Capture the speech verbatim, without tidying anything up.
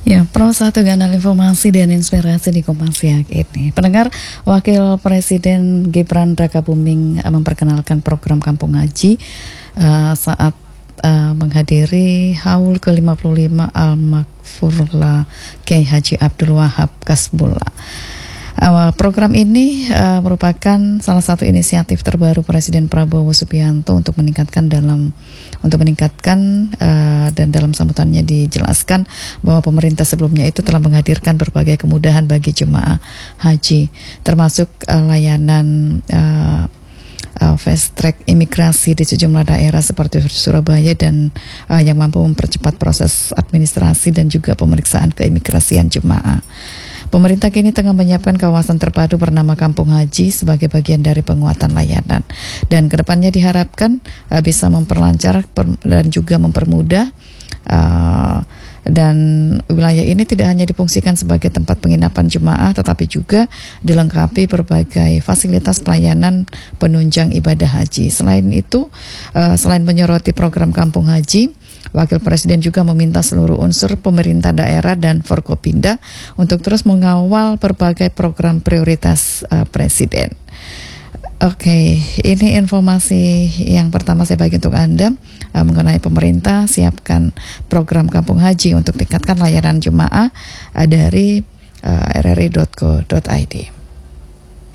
Ya, Pro satu kanal informasi dan inspirasi di Kompas Siang ini. Pendengar, Wakil Presiden Gibran Rakabuming memperkenalkan program Kampung Haji uh, saat uh, menghadiri haul ke lima puluh lima Al-Maghfurlah Kiai Haji Abdul Wahab Kasbullah. Uh, program ini uh, merupakan salah satu inisiatif terbaru Presiden Prabowo Subianto untuk meningkatkan dalam untuk meningkatkan uh, dan dalam sambutannya dijelaskan bahwa pemerintah sebelumnya itu telah menghadirkan berbagai kemudahan bagi jemaah haji, termasuk uh, layanan uh, uh, fast track imigrasi di sejumlah daerah seperti Surabaya dan uh, yang mampu mempercepat proses administrasi dan juga pemeriksaan keimigrasian jemaah. Pemerintah kini tengah menyiapkan kawasan terpadu bernama Kampung Haji sebagai bagian dari penguatan layanan, dan kedepannya diharapkan uh, bisa memperlancar per, dan juga mempermudah uh, dan wilayah ini tidak hanya difungsikan sebagai tempat penginapan jemaah, tetapi juga dilengkapi berbagai fasilitas pelayanan penunjang ibadah haji. Selain itu, uh, selain menyoroti program Kampung Haji, Wakil Presiden juga meminta seluruh unsur pemerintah daerah dan Forkopimda untuk terus mengawal berbagai program prioritas uh, Presiden. Oke, okay, ini informasi yang pertama saya bagi untuk Anda uh, mengenai pemerintah siapkan program Kampung Haji untuk tingkatkan layanan jemaah uh, dari uh, r r i dot co dot i d.